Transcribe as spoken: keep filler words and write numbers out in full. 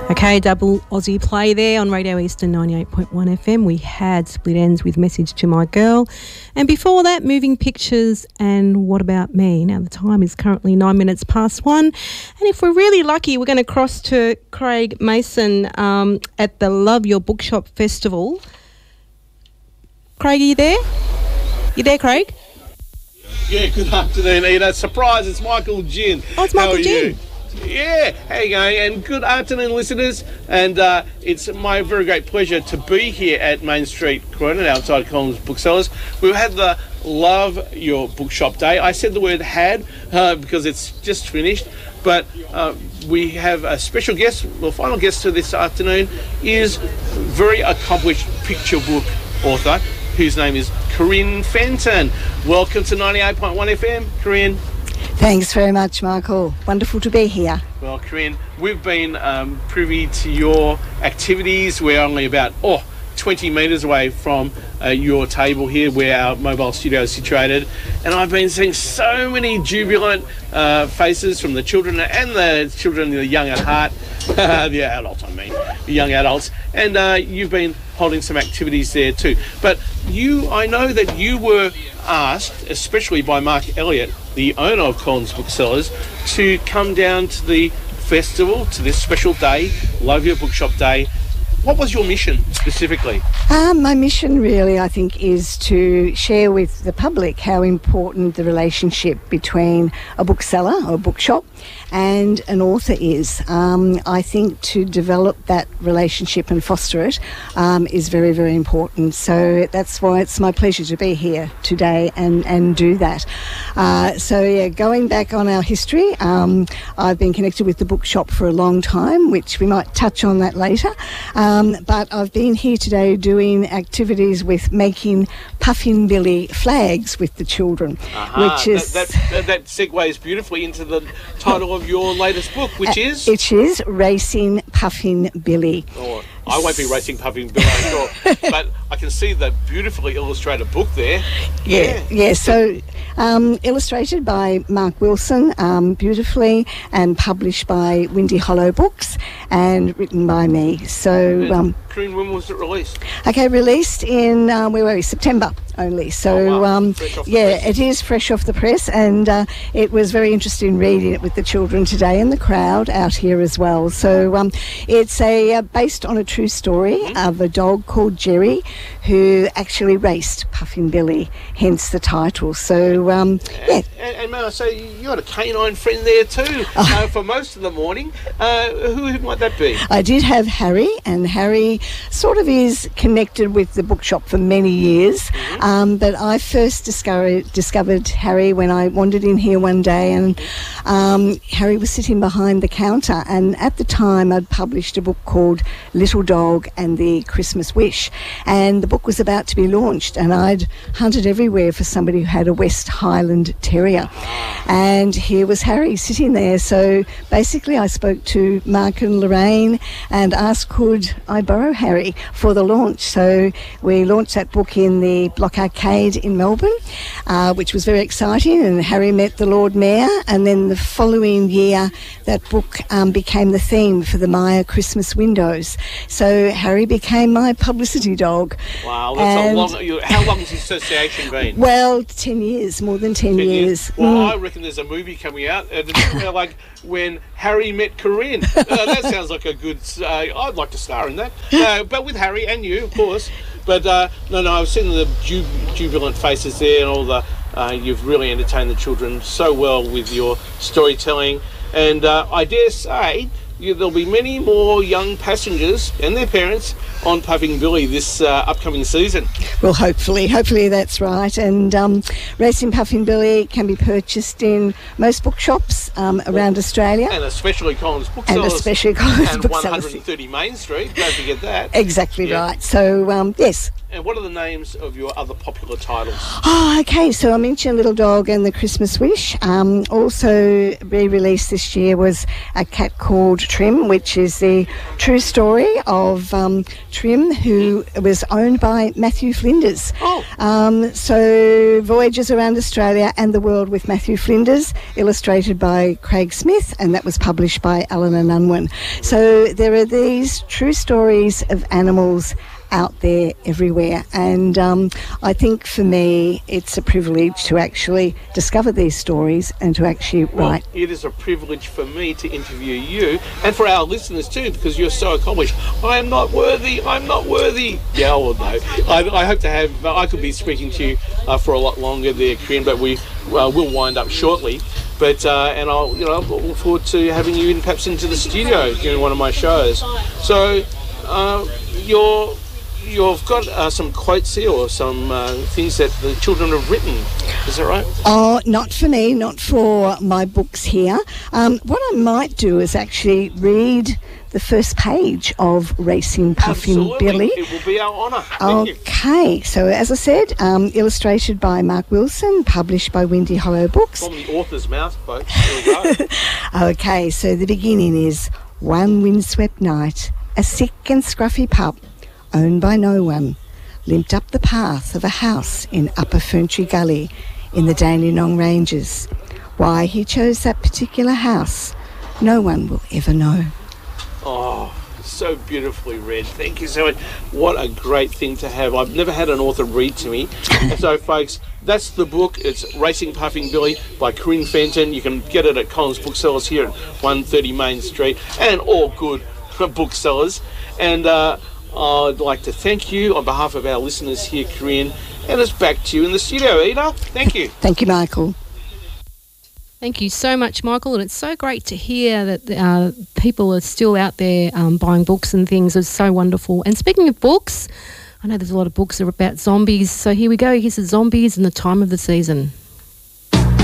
Okay, double Aussie play there on Radio Eastern ninety-eight point one F M. We had Split Ends with Message to My Girl. And before that, Moving Pictures and What About Me? Now, the time is currently nine minutes past one. And if we're really lucky, we're going to cross to Craig Mason um, at the Love Your Bookshop Festival. Craig, are you there? You there, Craig? Yeah, good afternoon, Eda. Surprise, it's Michael Ginn. Oh, it's Michael Ginn. Yeah, how you going? And good afternoon, listeners. And uh, it's my very great pleasure to be here at Main Street, Croydon, outside Collins Booksellers. We've had the Love Your Bookshop Day. I said the word had uh, because it's just finished. But uh, we have a special guest. The final guest to this afternoon is very accomplished picture book author, whose name is Corinne Fenton. Welcome to ninety-eight point one F M, Corinne. Thanks very much, Michael. Wonderful to be here. Well, Corinne, we've been um, privy to your activities. We're only about, oh, twenty metres away from uh, your table here where our mobile studio is situated. And I've been seeing so many jubilant uh, faces from the children and the children, the young at heart, the adults, I mean, the young adults. And uh, you've been holding some activities there too. But you, I know that you were asked, especially by Mark Elliott, the owner of Collins Booksellers, to come down to the festival, to this special day, Love Your Bookshop Day. What was your mission specifically? Um, my mission really, I think, is to share with the public how important the relationship between a bookseller or a bookshop and an author is. Um, I think to develop that relationship and foster it um, is very, very important. So that's why it's my pleasure to be here today and, and do that. Uh, so, yeah, going back on our history, um, I've been connected with the bookshop for a long time, which we might touch on that later. Um, but I've been here today doing activities with making Puffin Billy flags with the children, uh-huh. which is... That, that, that segues beautifully into the title of your latest book, which is? It is Racing Puffin Billy. Oh, I won't be racing Puffin Billy, I'm sure. But I can see the beautifully illustrated book there. Yeah, yeah. yeah. So um, illustrated by Mark Wilson, um, beautifully, and published by Windy Hollow Books, and written by me. So, um, Corinne, when was it released? Okay, released in uh, where were we? September only. So, oh, wow. um, yeah, it is fresh off the press, and uh, it was very interesting reading it with the children today and the crowd out here as well. So, um, it's a uh, based on a true story mm-hmm. of a dog called Jerry, who actually raced Puffin Billy, hence the title. So, um, yeah. And, and may I say, you had a canine friend there too oh. uh, for most of the morning. Uh, who, who might that be? I did have Harry, and Harry sort of is connected with the bookshop for many years. Mm-hmm. Um, but I first discovered, discovered Harry when I wandered in here one day, and um, Harry was sitting behind the counter, and at the time I'd published a book called Little Dog and the Christmas Wish, and the book was about to be launched, and I'd hunted everywhere for somebody who had a West Highland Terrier, and here was Harry sitting there. So basically I spoke to Mark and Lorraine and asked could I borrow Harry for the launch. So we launched that book in the Block Arcade in Melbourne, uh, which was very exciting, and Harry met the Lord Mayor, and then the following year that book um, became the theme for the Maya Christmas windows. So Harry became my publicity dog. Wow, that's and a long... How long has the association been? Well, ten years, more than ten, ten years. years. Well, mm. I reckon there's a movie coming out, and it's like When Harry Met Corinne. Uh, that sounds like a good... Uh, I'd like to star in that. Uh, but with Harry and you, of course. But uh, no, no, I've seen the ju- jubilant faces there, and all the... Uh, you've really entertained the children so well with your storytelling. And uh, I dare say... Yeah, there'll be many more young passengers and their parents on Puffin Billy this uh, upcoming season. Well, hopefully, hopefully that's right. And um, Racing Puffin Billy can be purchased in most bookshops um, around Australia. And especially Collins Booksellers. And especially Collins and Booksellers. And one thirty Main Street, don't forget that. Exactly yeah. right. So, um, yes. And what are the names of your other popular titles? Oh, okay. So I mentioned Little Dog and the Christmas Wish. Um, also re-released this year was a cat called Trim, which is the true story of um, Trim, who was owned by Matthew Flinders. Oh. Um, so Voyages Around Australia and the World with Matthew Flinders, illustrated by Craig Smith, and that was published by Allen and Unwin. So there are these true stories of animals out there everywhere, and um, I think for me it's a privilege to actually discover these stories and to actually Well, write. it is a privilege for me to interview you and for our listeners too, because you're so accomplished. I am not worthy. I'm not worthy. Yeah, well, no. I, I hope to have. I could be speaking to you uh, for a lot longer there, Corinne, but we uh, will wind up shortly. But uh, and I'll you know look forward to having you in perhaps into the studio during one of my shows. So uh, you're. You've got uh, some quotes here or some uh, things that the children have written. Is that right? Oh, not for me, not for my books here. Um, what I might do is actually read the first page of Racing Puffin Absolutely. Billy. It will be our honour. Thank you. Okay, so as I said, um, illustrated by Mark Wilson, published by Windy Hollow Books. From the author's mouth, folks. Here we go. Okay, so the beginning is one windswept night, a sick and scruffy pup, owned by no one, limped up the path of a house in Upper Ferntree Gully in the Dandenong Ranges. Why he chose that particular house, no one will ever know. Oh, so beautifully read. Thank you so much. What a great thing to have. I've never had an author read to me. So, folks, that's the book. It's Racing Puffin Billy by Corinne Fenton. You can get it at Collins Booksellers here at one thirty Main Street and all good booksellers. And uh, I'd like to thank you on behalf of our listeners here, Corinne, and it's back to you in the studio, Ida. Thank you. Thank you, Michael. Thank you so much, Michael, and it's so great to hear that uh, people are still out there um, buying books and things. It's so wonderful. And speaking of books, I know there's a lot of books that are about zombies, so here we go. Here's the zombies and the time of the season.